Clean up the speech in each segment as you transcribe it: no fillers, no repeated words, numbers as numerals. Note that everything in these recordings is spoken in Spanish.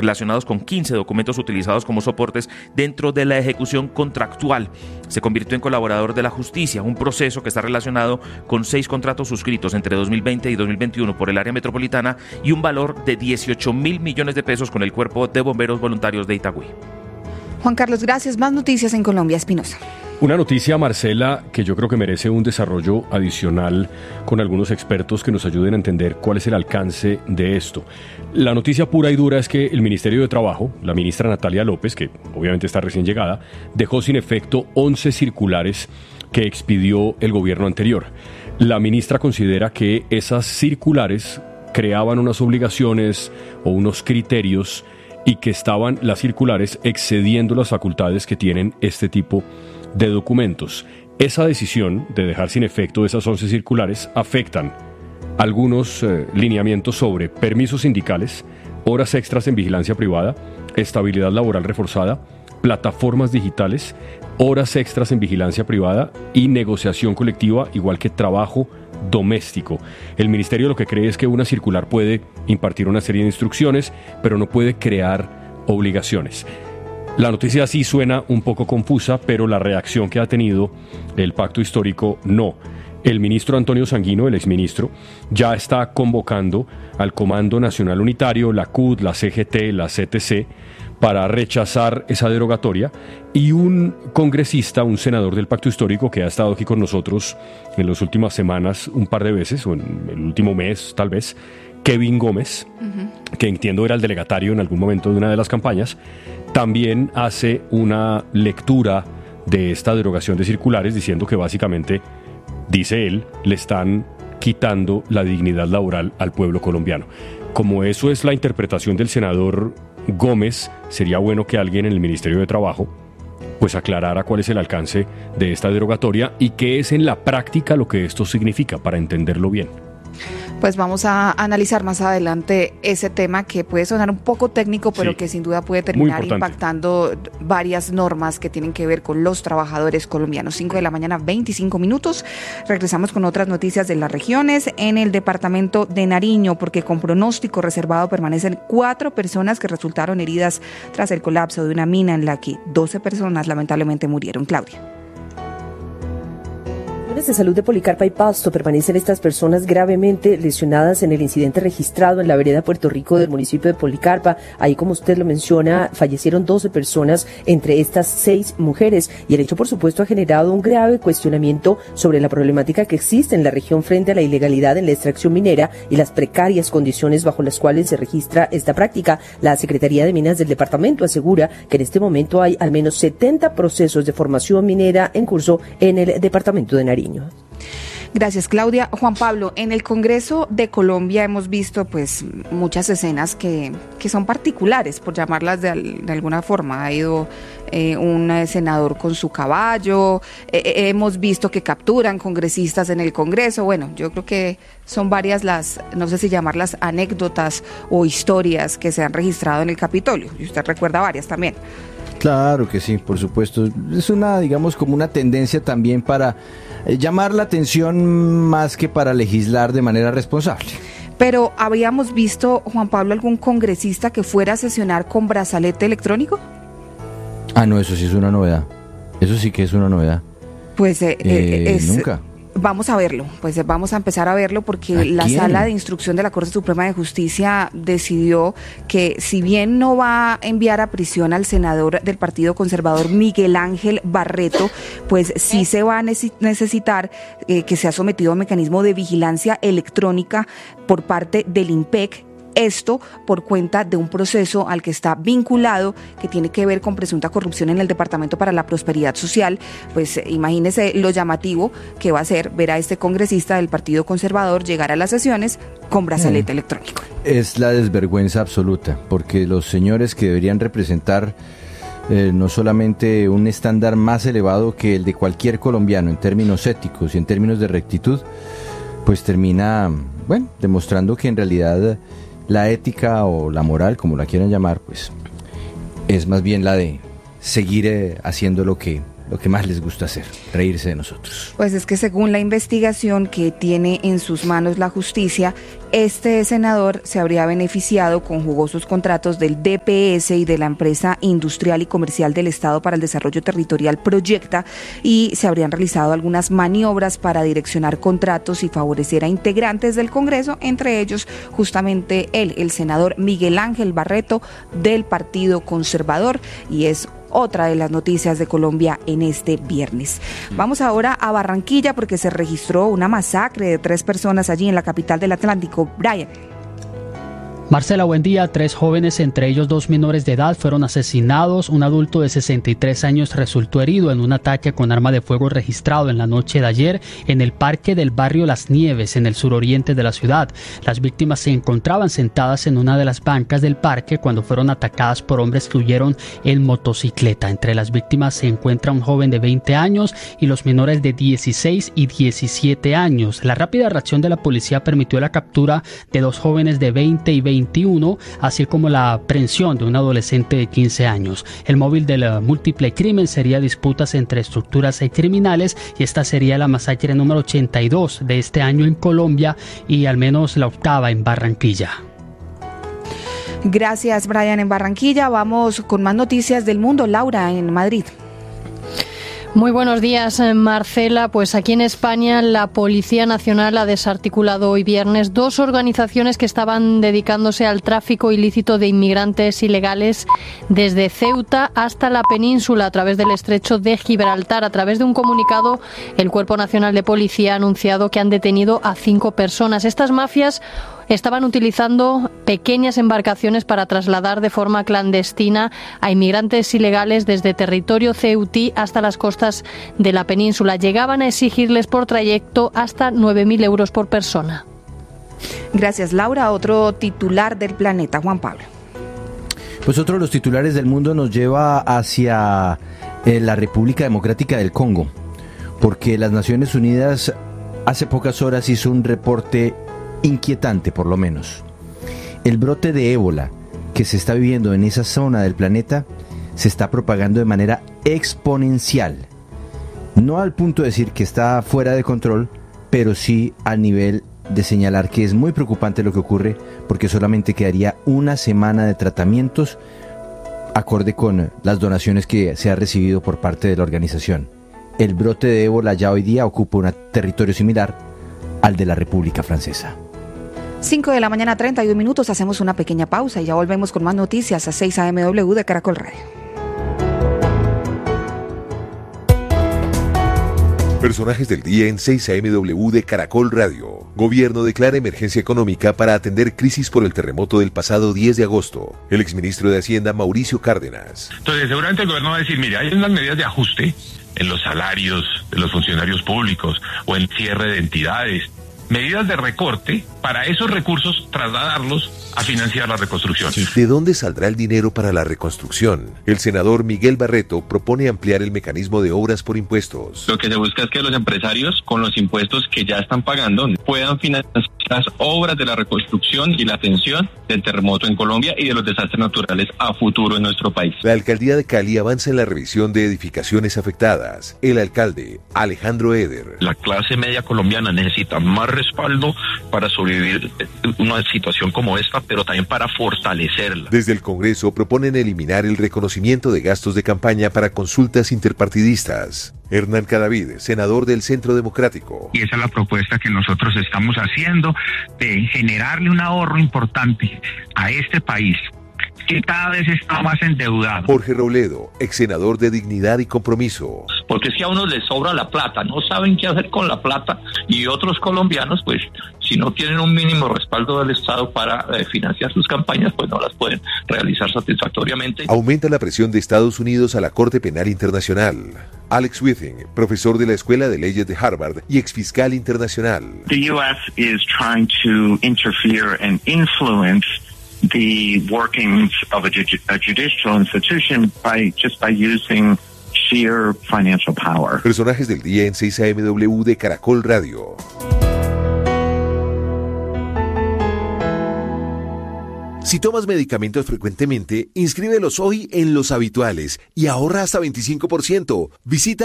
relacionados con 15 documentos utilizados como soportes dentro de la ejecución contractual. Se convirtió en colaborador de la justicia, un proceso que está relacionado con 6 contratos suscritos entre 2020 y 2021 por el área metropolitana y un valor de 18.000 millones de pesos con el Cuerpo de Bomberos Voluntarios de Itagüí. Juan Carlos, gracias. Más noticias en Colombia. Espinosa. Una noticia, Marcela, que yo creo que merece un desarrollo adicional con algunos expertos que nos ayuden a entender cuál es el alcance de esto. La noticia pura y dura es que el Ministerio de Trabajo, la ministra Natalia López, que obviamente está recién llegada, dejó sin efecto 11 circulares que expidió el gobierno anterior. La ministra considera que esas circulares creaban unas obligaciones o unos criterios y que estaban las circulares excediendo las facultades que tienen este tipo de documentos. Esa decisión de dejar sin efecto esas 11 circulares afectan algunos lineamientos sobre permisos sindicales, horas extras en vigilancia privada, estabilidad laboral reforzada, plataformas digitales, horas extras en vigilancia privada y negociación colectiva, igual que trabajo doméstico. El ministerio lo que cree es que una circular puede impartir una serie de instrucciones, pero no puede crear obligaciones. La noticia sí suena un poco confusa, pero la reacción que ha tenido el pacto histórico no. El ministro Antonio Sanguino, el exministro, ya está convocando al Comando Nacional Unitario, la CUT, la CGT, la CTC, para rechazar esa derogatoria, y un congresista, un senador del pacto histórico que ha estado aquí con nosotros en las últimas semanas un par de veces, o en el último mes tal vez, Kevin Gómez, que entiendo era el delegatario en algún momento de una de las campañas, también hace una lectura de esta derogación de circulares diciendo que básicamente, dice él, le están quitando la dignidad laboral al pueblo colombiano. Como eso es la interpretación del senador Gómez, sería bueno que alguien en el Ministerio de Trabajo pues aclarara cuál es el alcance de esta derogatoria y qué es en la práctica lo que esto significa para entenderlo bien. Pues vamos a analizar más adelante ese tema que puede sonar un poco técnico, pero sí, que sin duda puede terminar impactando varias normas que tienen que ver con los trabajadores colombianos. 5 de la mañana, 25 minutos. Regresamos con otras noticias de las regiones. En el departamento de Nariño, porque con pronóstico reservado permanecen 4 personas que resultaron heridas tras el colapso de una mina en la que 12 personas lamentablemente murieron. Claudia. De salud de Policarpa y Pasto permanecen estas personas gravemente lesionadas en el incidente registrado en la vereda Puerto Rico del municipio de Policarpa. Ahí, como usted lo menciona, fallecieron 12 personas, entre estas 6 mujeres, y el hecho, por supuesto, ha generado un grave cuestionamiento sobre la problemática que existe en la región frente a la ilegalidad en la extracción minera y las precarias condiciones bajo las cuales se registra esta práctica. La Secretaría de Minas del departamento asegura que en este momento hay al menos 70 procesos de formación minera en curso en el departamento de Nariño. Gracias, Claudia. Juan Pablo, en el Congreso de Colombia hemos visto pues muchas escenas que son particulares, por llamarlas de alguna forma. Ha ido un senador con su caballo, hemos visto que capturan congresistas en el Congreso. Bueno, yo creo que son varias las, no sé si llamarlas anécdotas o historias que se han registrado en el Capitolio. Y usted recuerda varias también. Claro que sí, por supuesto. Es una, digamos, como una tendencia también para llamar la atención más que para legislar de manera responsable. Pero ¿habíamos visto, Juan Pablo, algún congresista que fuera a sesionar con brazalete electrónico? Ah, no, eso sí es una novedad. Eso sí que es una novedad. Pues nunca. Vamos a verlo, pues vamos a empezar a verlo porque la Sala de Instrucción de la Corte Suprema de Justicia decidió que si bien no va a enviar a prisión al senador del Partido Conservador Miguel Ángel Barreto, pues sí se va a necesitar que sea sometido a un mecanismo de vigilancia electrónica por parte del INPEC. Esto por cuenta de un proceso al que está vinculado, que tiene que ver con presunta corrupción en el Departamento para la Prosperidad Social. Pues imagínese lo llamativo que va a ser ver a este congresista del Partido Conservador llegar a las sesiones con brazalete electrónico. Es la desvergüenza absoluta, porque los señores que deberían representar no solamente un estándar más elevado que el de cualquier colombiano en términos éticos y en términos de rectitud, pues termina, bueno, demostrando que en realidad la ética o la moral, como la quieran llamar, pues es más bien la de seguir haciendo lo que lo que más les gusta hacer, reírse de nosotros. Pues es que según la investigación que tiene en sus manos la justicia, este senador se habría beneficiado con jugosos contratos del DPS y de la empresa industrial y comercial del Estado para el Desarrollo Territorial Proyecta, y se habrían realizado algunas maniobras para direccionar contratos y favorecer a integrantes del Congreso, entre ellos justamente él, el senador Miguel Ángel Barreto del Partido Conservador, y es otra de las noticias de Colombia en este viernes. Vamos ahora a Barranquilla porque se registró una masacre de 3 personas allí en la capital del Atlántico. Brian. Marcela, buen día. 3 jóvenes, entre ellos 2 menores de edad, fueron asesinados. Un adulto de 63 años resultó herido en un ataque con arma de fuego registrado en la noche de ayer en el parque del barrio Las Nieves, en el suroriente de la ciudad. Las víctimas se encontraban sentadas en una de las bancas del parque cuando fueron atacadas por hombres que huyeron en motocicleta. Entre las víctimas se encuentra un joven de 20 años y los menores de 16 y 17 años. La rápida reacción de la policía permitió la captura de 2 jóvenes de 20 y 21, así como la aprehensión de un adolescente de 15 años. El móvil del múltiple crimen sería disputas entre estructuras criminales, y esta sería la masacre número 82 de este año en Colombia y al menos la 8ª en Barranquilla. Gracias, Brian, en Barranquilla. Vamos con más noticias del mundo. Laura, en Madrid. Muy buenos días, Marcela. Pues aquí en España la Policía Nacional ha desarticulado hoy viernes 2 organizaciones que estaban dedicándose al tráfico ilícito de inmigrantes ilegales desde Ceuta hasta la península a través del estrecho de Gibraltar. A través de un comunicado, el Cuerpo Nacional de Policía ha anunciado que han detenido a 5 personas. Estas mafias estaban utilizando pequeñas embarcaciones para trasladar de forma clandestina a inmigrantes ilegales desde territorio ceutí hasta las costas de la península. Llegaban a exigirles por trayecto hasta 9.000 euros por persona. Gracias, Laura. Otro titular del planeta, Juan Pablo. Pues otro de los titulares del mundo nos lleva hacia la República Democrática del Congo, porque las Naciones Unidas hace pocas horas hizo un reporte inquietante, por lo menos. El brote de ébola que se está viviendo en esa zona del planeta se está propagando de manera exponencial. No al punto de decir que está fuera de control, pero sí al nivel de señalar que es muy preocupante lo que ocurre, porque solamente quedaría una semana de tratamientos acorde con las donaciones que se ha recibido por parte de la organización. El brote de ébola ya hoy día ocupa un territorio similar al de la República Francesa. 5 de la mañana, 31 minutos, hacemos una pequeña pausa y ya volvemos con más noticias a 6 AMW de Caracol Radio. Personajes del día en 6 AMW de Caracol Radio. Gobierno declara emergencia económica para atender crisis por el terremoto del pasado 10 de agosto. El exministro de Hacienda, Mauricio Cárdenas. Entonces, seguramente el gobierno va a decir, mire, hay unas medidas de ajuste en los salarios de los funcionarios públicos o en cierre de entidades. Medidas de recorte para esos recursos trasladarlos a financiar la reconstrucción. ¿De dónde saldrá el dinero para la reconstrucción? El senador Miguel Barreto propone ampliar el mecanismo de obras por impuestos. Lo que se busca es que los empresarios, con los impuestos que ya están pagando, puedan financiar las obras de la reconstrucción y la atención del terremoto en Colombia y de los desastres naturales a futuro en nuestro país. La alcaldía de Cali avanza en la revisión de edificaciones afectadas. El alcalde, Alejandro Eder. La clase media colombiana necesita más respaldo para sobrevivir una situación como esta, pero también para fortalecerla. Desde el Congreso proponen eliminar el reconocimiento de gastos de campaña para consultas interpartidistas. Hernán Cadavid, senador del Centro Democrático. Y esa es la propuesta que nosotros estamos haciendo, de generarle un ahorro importante a este país, que cada vez está más endeudado. Jorge Robledo, ex senador de Dignidad y Compromiso. Porque es que a uno les sobra la plata, no saben qué hacer con la plata, y otros colombianos, pues, si no tienen un mínimo respaldo del Estado para financiar sus campañas, pues no las pueden realizar satisfactoriamente. Aumenta la presión de Estados Unidos a la Corte Penal Internacional. Alex Withing, profesor de la Escuela de Leyes de Harvard y exfiscal internacional. The U.S. is trying to interfere and influence the workings of a judicial institution by using sheer financial power. Personajes del día en 6 AMW de Caracol Radio. Si tomas medicamentos frecuentemente, inscríbelos hoy en Los Habituales y ahorra hasta 25%. Visita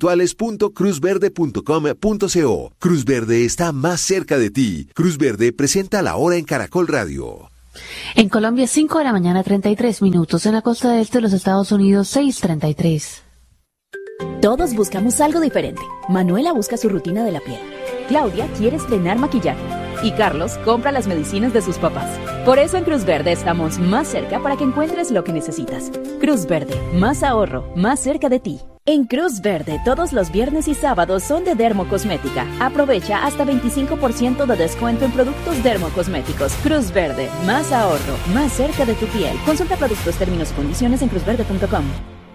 loshabituales.cruzverde.com.co. Cruz Verde está más cerca de ti. Cruz Verde presenta La Hora en Caracol Radio. En Colombia, 5 de la mañana, 33 minutos. En la costa este de los Estados Unidos, 6:33. Todos buscamos algo diferente. Manuela busca su rutina de la piel. Claudia quiere estrenar maquillaje. Y Carlos compra las medicinas de sus papás. Por eso en Cruz Verde estamos más cerca para que encuentres lo que necesitas. Cruz Verde, más ahorro, más cerca de ti. En Cruz Verde, todos los viernes y sábados son de Dermocosmética. Aprovecha hasta 25% de descuento en productos dermocosméticos. Cruz Verde, más ahorro, más cerca de tu piel. Consulta productos, términos y condiciones en cruzverde.com.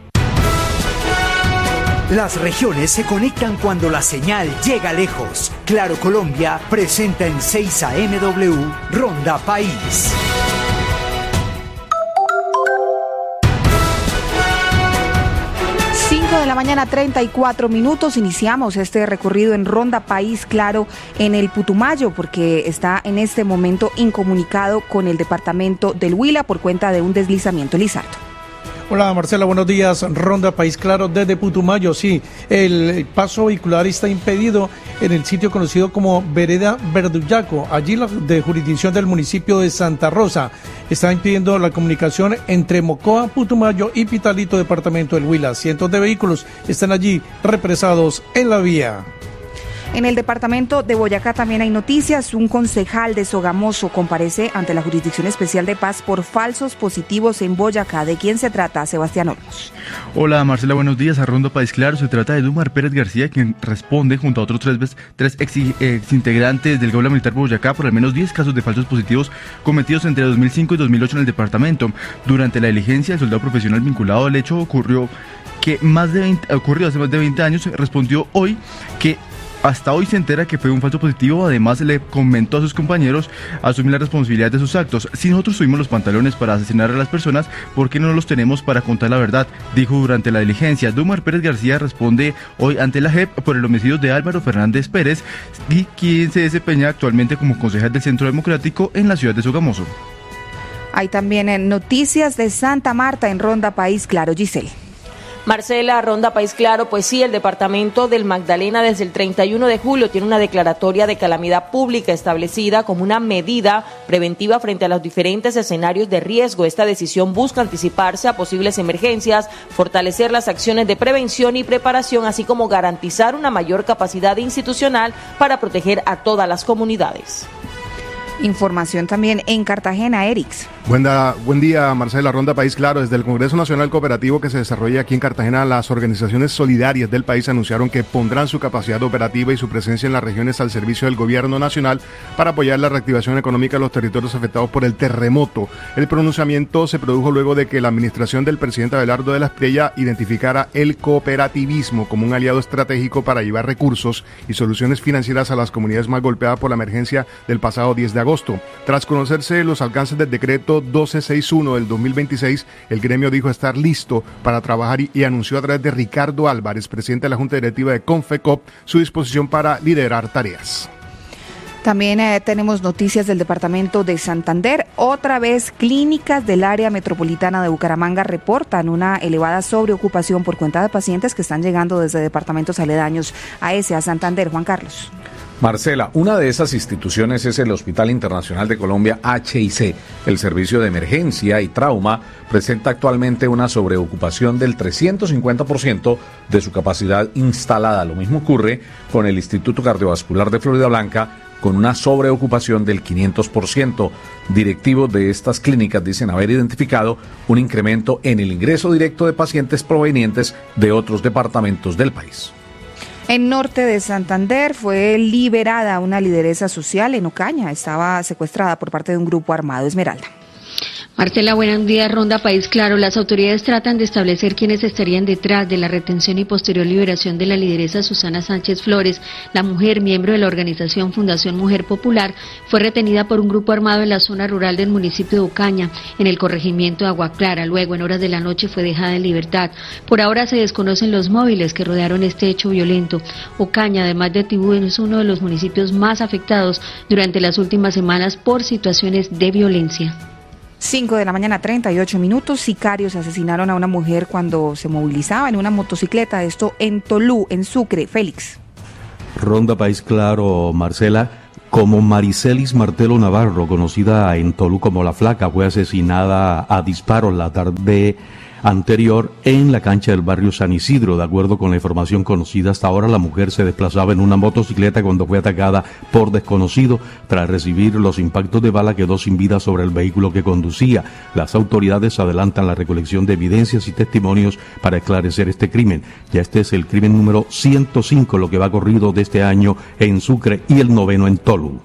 Las regiones se conectan cuando la señal llega lejos. Claro Colombia presenta en 6 AMW Ronda País. De la mañana, 34 minutos. Iniciamos este recorrido en Ronda País Claro en el Putumayo, porque está en este momento incomunicado con el departamento del Huila por cuenta de un deslizamiento. Lizardo. Hola Marcela, buenos días. Ronda País Claro desde Putumayo. Sí, el paso vehicular está impedido en el sitio conocido como Vereda Verdullaco, allí de jurisdicción del municipio de Santa Rosa. Está impidiendo la comunicación entre Mocoa, Putumayo y Pitalito, departamento del Huila. Cientos de vehículos están allí represados en la vía. En el departamento de Boyacá también hay noticias. Un concejal de Sogamoso comparece ante la Jurisdicción Especial de Paz por falsos positivos en Boyacá. ¿De quién se trata? Sebastián Olmos. Hola Marcela, buenos días. A Ronda País Claro, se trata de Dumar Pérez García, quien responde junto a otros tres exintegrantes del Gobierno Militar de Boyacá por al menos 10 casos de falsos positivos cometidos entre 2005 y 2008 en el departamento. Durante la diligencia, el soldado profesional vinculado al hecho ocurrió hace más de 20 años, respondió hoy que hasta hoy se entera que fue un falso positivo. Además, le comentó a sus compañeros asumir la responsabilidad de sus actos. Si nosotros tuvimos los pantalones para asesinar a las personas, ¿por qué no los tenemos para contar la verdad?, dijo durante la diligencia. Dumar Pérez García responde hoy ante la JEP por el homicidio de Álvaro Fernández Pérez, y quien se desempeña actualmente como concejal del Centro Democrático en la ciudad de Sogamoso. Hay también noticias de Santa Marta en Ronda País Claro. Giselle. Marcela, Ronda País Claro, pues sí, el departamento del Magdalena desde el 31 de julio tiene una declaratoria de calamidad pública establecida como una medida preventiva frente a los diferentes escenarios de riesgo. Esta decisión busca anticiparse a posibles emergencias, fortalecer las acciones de prevención y preparación, así como garantizar una mayor capacidad institucional para proteger a todas las comunidades. Información también en Cartagena, Erix. Buen día, Marcela. Ronda País Claro. Desde el Congreso Nacional Cooperativo que se desarrolla aquí en Cartagena, las organizaciones solidarias del país anunciaron que pondrán su capacidad operativa y su presencia en las regiones al servicio del gobierno nacional para apoyar la reactivación económica de los territorios afectados por el terremoto. El pronunciamiento se produjo luego de que la administración del presidente Abelardo de la Espriella identificara el cooperativismo como un aliado estratégico para llevar recursos y soluciones financieras a las comunidades más golpeadas por la emergencia del pasado 10 de agosto. Tras conocerse los alcances del decreto 1261 del 2026, el gremio dijo estar listo para trabajar y anunció a través de Ricardo Álvarez, presidente de la Junta Directiva de Confecop, su disposición para liderar tareas. También tenemos noticias del departamento de Santander. Otra vez, clínicas del área metropolitana de Bucaramanga reportan una elevada sobreocupación por cuenta de pacientes que están llegando desde departamentos aledaños a Santander. Juan Carlos. Marcela, una de esas instituciones es el Hospital Internacional de Colombia, HIC. El servicio de emergencia y trauma presenta actualmente una sobreocupación del 350% de su capacidad instalada. Lo mismo ocurre con el Instituto Cardiovascular de Florida Blanca, con una sobreocupación del 500%. Directivos de estas clínicas dicen haber identificado un incremento en el ingreso directo de pacientes provenientes de otros departamentos del país. En norte de Santander fue liberada una lideresa social en Ocaña. Estaba secuestrada por parte de un grupo armado. Esmeralda. Marcela, buenos días. Ronda País Claro. Las autoridades tratan de establecer quiénes estarían detrás de la retención y posterior liberación de la lideresa Susana Sánchez Flores. La mujer, miembro de la organización Fundación Mujer Popular, fue retenida por un grupo armado en la zona rural del municipio de Ocaña, en el corregimiento de Agua Clara. Luego, en horas de la noche, fue dejada en libertad. Por ahora se desconocen los móviles que rodearon este hecho violento. Ocaña, además de Tibú, es uno de los municipios más afectados durante las últimas semanas por situaciones de violencia. 5 de la mañana, 38 minutos. Sicarios asesinaron a una mujer cuando se movilizaba en una motocicleta. Esto en Tolú, en Sucre. Félix. Ronda País Claro, Marcela. Como Maricelis Martelo Navarro, conocida en Tolú como La Flaca, fue asesinada a disparos la tarde anterior en la cancha del barrio San Isidro. De acuerdo con la información conocida hasta ahora, la mujer se desplazaba en una motocicleta cuando fue atacada por desconocido. Tras recibir los impactos de bala, quedó sin vida sobre el vehículo que conducía. Las autoridades adelantan la recolección de evidencias y testimonios para esclarecer este crimen. Ya este es el crimen número 105, lo que va corrido de este año en Sucre, y el 9º en Tolú.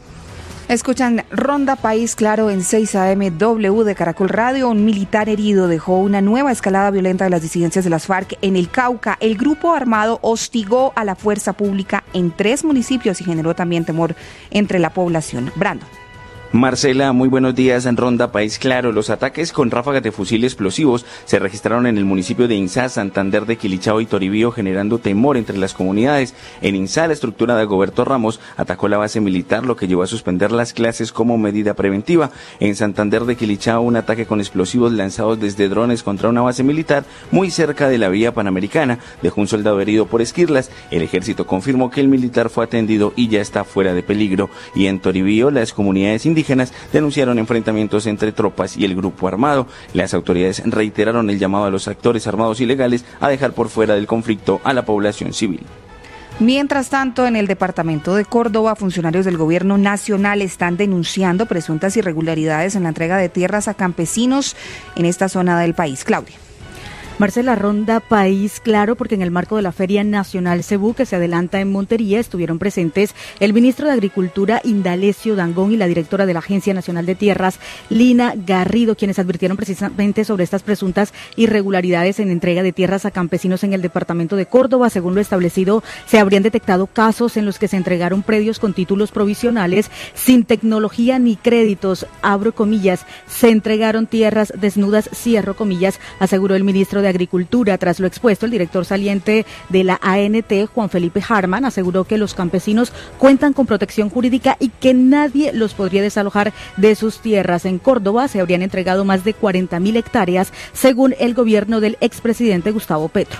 Escuchan Ronda País Claro en 6 AM W de Caracol Radio. Un militar herido dejó una nueva escalada violenta de las disidencias de las FARC en el Cauca. El grupo armado hostigó a la fuerza pública en 3 municipios y generó también temor entre la población. Brando. Marcela, muy buenos días. En Ronda País Claro, los ataques con ráfagas de fusil explosivos se registraron en el municipio de Inzá, Santander de Quilichao y Toribío, generando temor entre las comunidades. En Inzá, la estructura de Dagoberto Ramos atacó la base militar, lo que llevó a suspender las clases como medida preventiva. En Santander de Quilichao, un ataque con explosivos lanzados desde drones contra una base militar muy cerca de la vía panamericana dejó un soldado herido por esquirlas. El ejército confirmó que el militar fue atendido y ya está fuera de peligro. Y en Toribío, las comunidades indígenas denunciaron enfrentamientos entre tropas y el grupo armado. Las autoridades reiteraron el llamado a los actores armados ilegales a dejar por fuera del conflicto a la población civil. Mientras tanto, en el departamento de Córdoba, funcionarios del gobierno nacional están denunciando presuntas irregularidades en la entrega de tierras a campesinos en esta zona del país. Claudia. Marcela, Ronda País Claro, porque en el marco de la Feria Nacional Cebú, que se adelanta en Montería, estuvieron presentes el ministro de Agricultura, Indalecio Dangond, y la directora de la Agencia Nacional de Tierras, Lina Garrido, quienes advirtieron precisamente sobre estas presuntas irregularidades en entrega de tierras a campesinos en el departamento de Córdoba. Según lo establecido, se habrían detectado casos en los que se entregaron predios con títulos provisionales sin tecnología ni créditos, abro comillas, se entregaron tierras desnudas, cierro comillas, aseguró el ministro de Agricultura. Tras lo expuesto, el director saliente de la ANT, Juan Felipe Harman, aseguró que los campesinos cuentan con protección jurídica y que nadie los podría desalojar de sus tierras. En Córdoba se habrían entregado más de 40.000 hectáreas, según el gobierno del expresidente Gustavo Petro.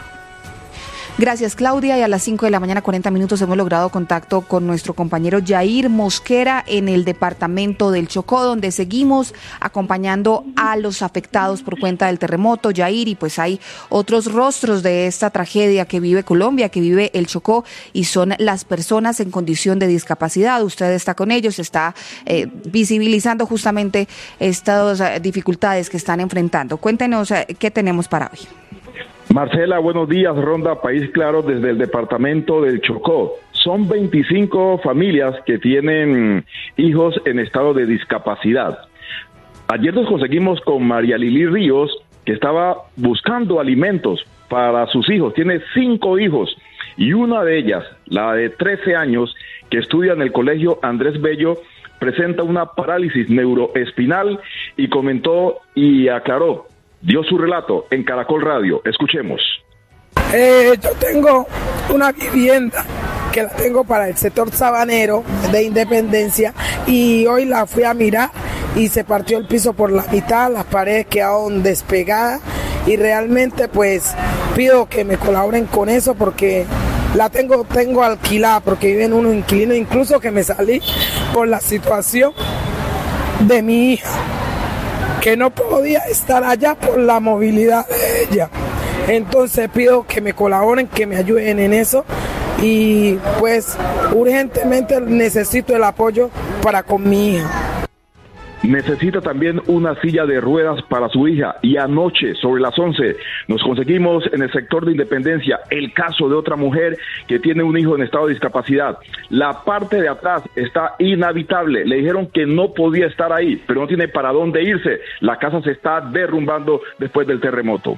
Gracias, Claudia. Y a las 5 de la mañana, 40 minutos, hemos logrado contacto con nuestro compañero Yair Mosquera en el departamento del Chocó, donde seguimos acompañando a los afectados por cuenta del terremoto. Yair, y pues hay otros rostros de esta tragedia que vive Colombia, que vive el Chocó, y son las personas en condición de discapacidad. Usted está con ellos, está visibilizando justamente estas dificultades que están enfrentando. Cuéntenos qué tenemos para hoy. Marcela, buenos días. Ronda País Claro desde el departamento del Chocó. Son 25 familias que tienen hijos en estado de discapacidad. Ayer nos conseguimos con María Lili Ríos, que estaba buscando alimentos para sus hijos. Tiene 5 hijos y una de ellas, la de 13 años, que estudia en el colegio Andrés Bello, presenta una parálisis neuroespinal y comentó y aclaró. Dio su relato en Caracol Radio. Escuchemos. Yo tengo una vivienda que la tengo para el sector sabanero de Independencia y hoy la fui a mirar y se partió el piso por la mitad, las paredes quedaron despegadas y realmente pues pido que me colaboren con eso porque la tengo alquilada porque viven unos inquilinos, incluso que me salí por la situación de mi hija, que no podía estar allá por la movilidad de ella. Entonces pido que me colaboren, que me ayuden en eso y pues urgentemente necesito el apoyo para con mi hija. Necesita también una silla de ruedas para su hija y anoche sobre las 11 nos conseguimos en el sector de Independencia el caso de otra mujer que tiene un hijo en estado de discapacidad. La parte de atrás está inhabitable, le dijeron que no podía estar ahí, pero no tiene para dónde irse. La casa se está derrumbando después del terremoto.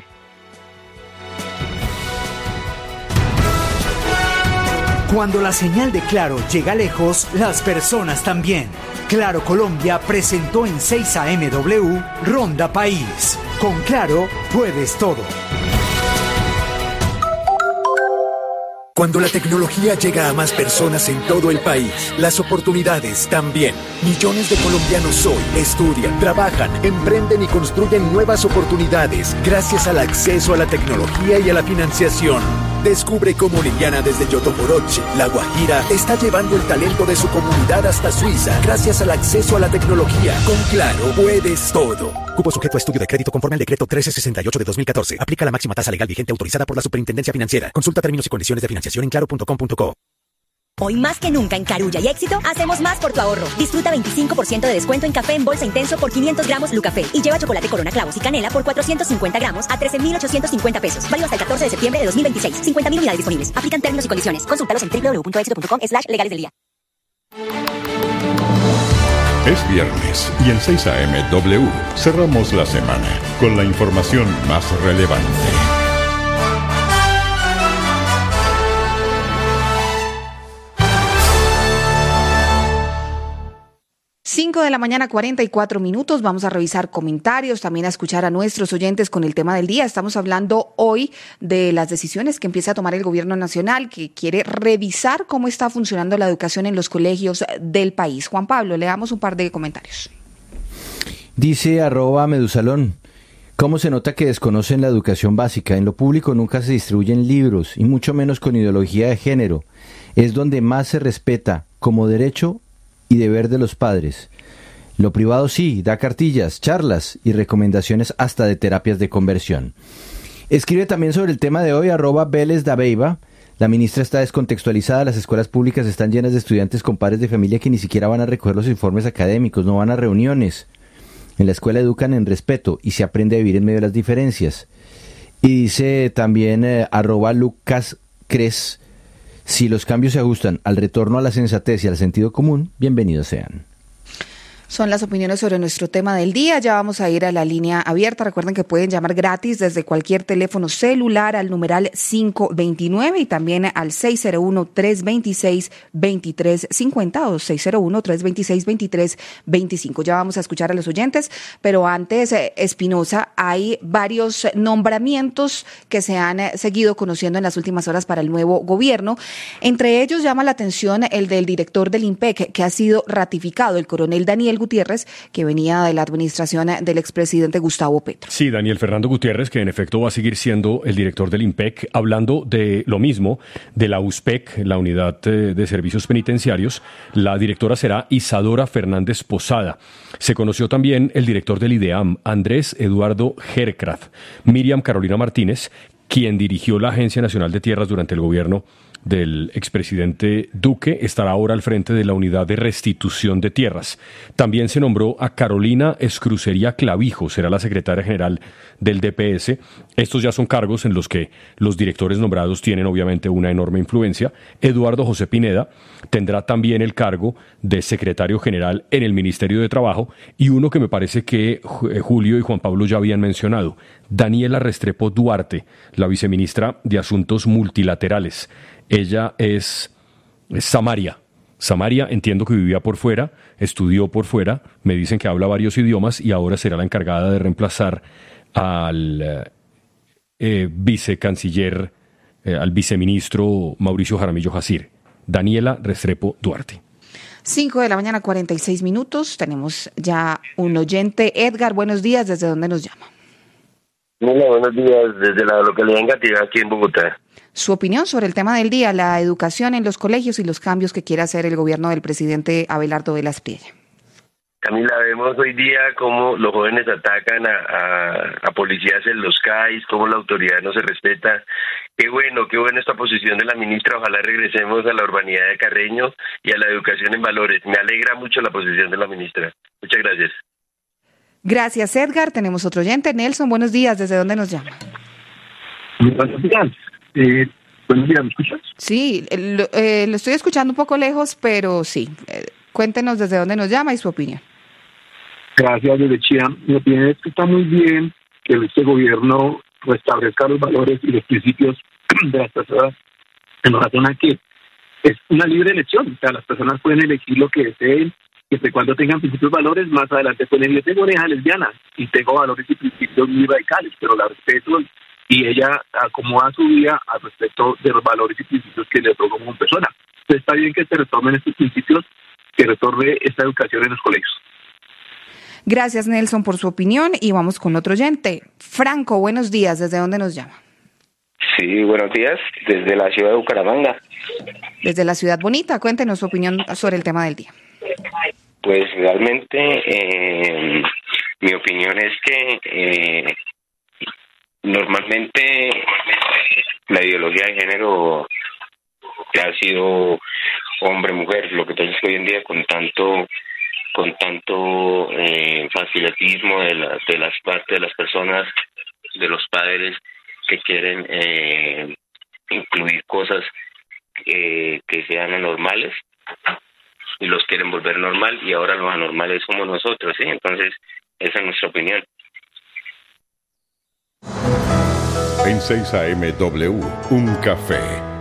Cuando la señal de Claro llega lejos, las personas también. Claro Colombia presentó en 6 AM Ronda País. Con Claro puedes todo. Cuando la tecnología llega a más personas en todo el país, las oportunidades también. Millones de colombianos hoy estudian, trabajan, emprenden y construyen nuevas oportunidades gracias al acceso a la tecnología y a la financiación. Descubre cómo Liliana desde Yotoporoche, La Guajira, está llevando el talento de su comunidad hasta Suiza gracias al acceso a la tecnología. Con Claro, puedes todo. Cupo sujeto a estudio de crédito conforme al decreto 1368 de 2014. Aplica la máxima tasa legal vigente autorizada por la Superintendencia Financiera. Consulta términos y condiciones de financiación en claro.com.co. Hoy más que nunca en Carulla y Éxito, hacemos más por tu ahorro. Disfruta 25% de descuento en café en bolsa intenso por 500 gramos Lucafé. Y lleva chocolate Corona Clavos y Canela por 450 gramos a 13,850 pesos. Válido hasta el 14 de septiembre de 2026. 50.000 unidades disponibles. Aplican términos y condiciones. Consúltalos en www.exito.com/legales del día. Es viernes y en 6 AM W cerramos la semana con la información más relevante. 5 de la mañana, 44 minutos. Vamos a revisar comentarios, también a escuchar a nuestros oyentes con el tema del día. Estamos hablando hoy de las decisiones que empieza a tomar el gobierno nacional, que quiere revisar cómo está funcionando la educación en los colegios del país. Juan Pablo, leamos un par de comentarios. Dice @Medusalón, ¿cómo se nota que desconocen la educación básica? En lo público nunca se distribuyen libros, y mucho menos con ideología de género. Es donde más se respeta como derecho y deber de los padres. Lo privado sí, da cartillas, charlas y recomendaciones hasta de terapias de conversión. Escribe también sobre el tema de hoy @VélezDaBeiba. La ministra está descontextualizada, las escuelas públicas están llenas de estudiantes con padres de familia que ni siquiera van a recoger los informes académicos, no van a reuniones. En la escuela educan en respeto y se aprende a vivir en medio de las diferencias. Y dice también @LucasCres, si los cambios se ajustan al retorno a la sensatez y al sentido común, bienvenidos sean. Son las opiniones sobre nuestro tema del día. Ya vamos a ir a la línea abierta. Recuerden que pueden llamar gratis desde cualquier teléfono celular al numeral 529 y también al 601-326-2350 o 601-326-2325. Ya vamos a escuchar a los oyentes, pero antes, Espinosa, hay varios nombramientos que se han seguido conociendo en las últimas horas para el nuevo gobierno. Entre ellos llama la atención el del director del IMPEC, que ha sido ratificado, el coronel Daniel Gutiérrez, que venía de la administración del expresidente Gustavo Petro. Sí, Daniel Fernando Gutiérrez, que en efecto va a seguir siendo el director del IMPEC, hablando de lo mismo, de la USPEC, la Unidad de Servicios Penitenciarios. La directora será Isadora Fernández Posada. Se conoció también el director del IDEAM, Andrés Eduardo Herkrath. Miriam Carolina Martínez, quien dirigió la Agencia Nacional de Tierras durante el gobierno del expresidente Duque, estará ahora al frente de la Unidad de Restitución de Tierras. También se nombró a Carolina Escrucería Clavijo, será la secretaria general del DPS. Estos ya son cargos en los que los directores nombrados tienen obviamente una enorme influencia. Eduardo José Pineda tendrá también el cargo de secretario general en el Ministerio de Trabajo, y uno que me parece que Julio y Juan Pablo ya habían mencionado, Daniela Restrepo Duarte, la viceministra de Asuntos Multilaterales. Ella es Samaria. Samaria, entiendo que vivía por fuera, estudió por fuera, me dicen que habla varios idiomas y ahora será la encargada de reemplazar al vicecanciller, al viceministro Mauricio Jaramillo Jacir. Daniela Restrepo Duarte. 5 de la mañana, 46 minutos. Tenemos ya un oyente. Edgar, buenos días. ¿Desde dónde nos llama? Hola, buenos días. Desde la localidad de Engativá, aquí en Bogotá. Su opinión sobre el tema del día, la educación en los colegios y los cambios que quiere hacer el gobierno del presidente Abelardo Velas Priella. Camila, vemos hoy día cómo los jóvenes atacan a policías en los CAIs, cómo la autoridad no se respeta. Qué bueno esta posición de la ministra. Ojalá regresemos a la urbanidad de Carreño y a la educación en valores. Me alegra mucho la posición de la ministra. Muchas gracias. Gracias, Edgar. Tenemos otro oyente. Nelson, buenos días. ¿Desde dónde nos llama? Buenos días, ¿me escuchas? Sí, lo estoy escuchando un poco lejos, pero sí. Cuéntenos desde dónde nos llama y su opinión. Gracias, desde Chía. Mi opinión es que está muy bien que este gobierno restablezca los valores y los principios de las personas en relación a que es una libre elección. O sea, las personas pueden elegir lo que deseen, siempre y cuando tengan principios y valores. Más adelante pueden decir, yo tengo oreja lesbiana y tengo valores y principios muy radicales, pero la respeto y ella acomoda su vida al respecto de los valores y principios que le otorgó como persona. Entonces está bien que se retornen estos principios, que retorne esta educación en los colegios. Gracias, Nelson, por su opinión, y vamos con otro oyente. Franco, buenos días, ¿desde dónde nos llama? Sí, buenos días, desde la ciudad de Bucaramanga. Desde la ciudad bonita, cuéntenos su opinión sobre el tema del día. Pues realmente mi opinión es que normalmente la ideología de género que ha sido hombre-mujer, lo que pasa es que hoy en día con tanto facilismo de las partes de las personas, de los padres que quieren incluir cosas que sean anormales y los quieren volver normal, y ahora los anormales somos nosotros, ¿sí? Entonces esa es nuestra opinión. En 6 AM W, un café